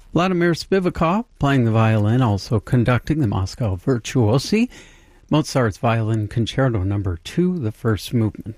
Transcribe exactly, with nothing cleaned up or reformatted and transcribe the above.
Vladimir Spivakov playing the violin, also conducting the Moscow Virtuosi, Mozart's Violin Concerto Number two, the first movement.